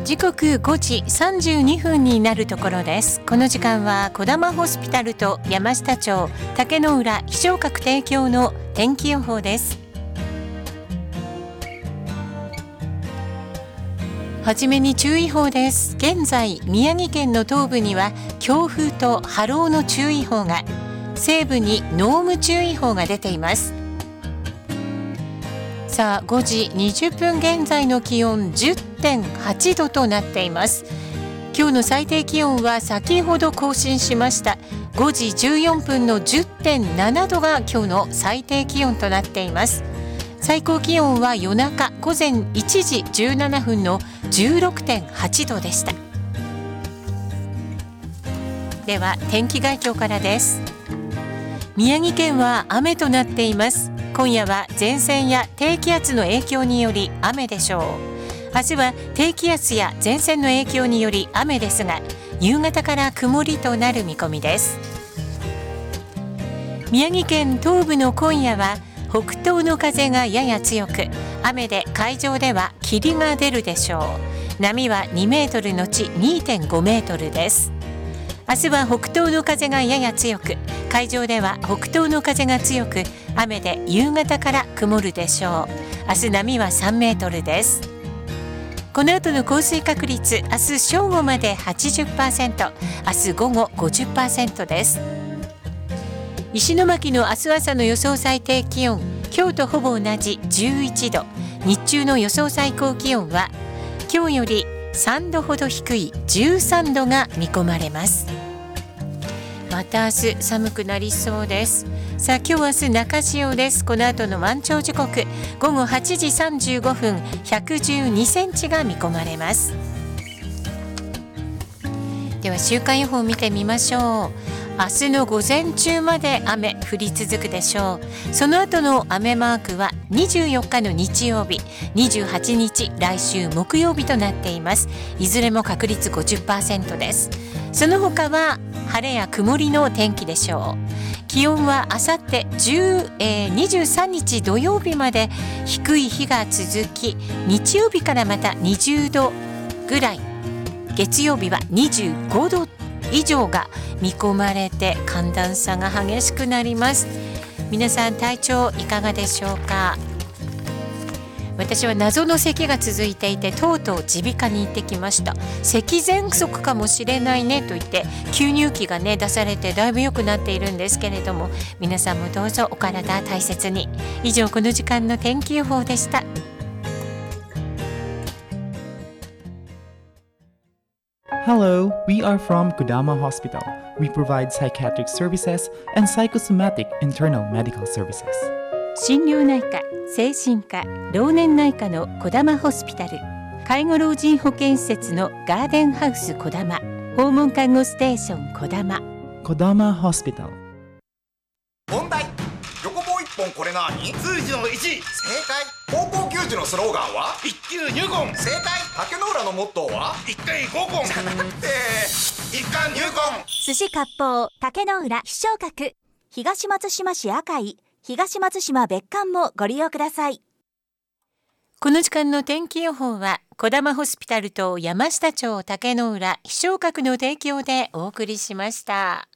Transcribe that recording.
時刻5時32分になるところです。この時間は小玉ホスピタルと山下町竹之浦気象局提供の天気予報です。はじめに注意報です。現在宮城県の東部には強風と波浪の注意報が、西部に濃霧注意報が出ています。さあ5時20分現在の気温 10.8 度となっています。今日の最低気温は先ほど更新しました5時14分の 10.7 度が今日の最低気温となっています。最高気温は夜中午前1時17分の 16.8 度でした。では天気概況からです。宮城県は雨となっています。今夜は前線や低気圧の影響により雨でしょう。明日は低気圧や前線の影響により雨ですが、夕方から曇りとなる見込みです。宮城県東部の今夜は北東の風がやや強く、雨で海上では霧が出るでしょう。波は2メートルのち 2.5 メートルです。明日は北東の風がやや強く、海上では北東の風が強く、雨で夕方から曇るでしょう。明日波は3メートルです。この後の降水確率、明日正午まで 80%、明日午後 50% です。石巻の明日朝の予想最低気温、今日とほぼ同じ11度、日中の予想最高気温は今日より3度ほど低い13度が見込まれます。また明日寒くなりそうです。さあ今日明日中潮です。この後の満潮時刻午後8時35分112センチが見込まれます。では週間予報を見てみましょう。明日の午前中まで雨降り続くでしょう。その後の雨マークは24日の日曜日、28日来週木曜日となっています。いずれも確率 50% です。その他は晴れや曇りの天気でしょう。気温はあさって23日土曜日まで低い日が続き、日曜日からまた20度ぐらい、月曜日は25度以上が見込まれて寒暖差が激しくなります。皆さん体調いかがでしょうか。私は謎の咳が続いていて、とうとう耳鼻科に行ってきました。咳喘息かもしれないねと言って吸入器がね出されて、だいぶ良くなっているんですけれども、皆さんもどうぞお体大切に。以上この時間の天気予報でした。 Hello, we are from Kodama Hospital. We provide psychiatric services and psychosomatic internal medical services. 心療内科、精神科、老年内科の小玉ホスピタル、介護老人保健施設のガーデンハウス小玉、訪問看護ステーション小玉。 Kodama Hospital。 問題、横棒一本これ何？ 数字の1。正解。高校球児のスローガンは 1級入魂。 正解。竹之浦のモットーは 1回合魂じゃなくて一貫入魂。 寿司割烹竹之浦飛翔閣、東松島市赤井、東松島別館もご利用ください。 この時間の天気予報は小玉ホスピタルと山下町竹之浦飛翔閣の提供でお送りしました。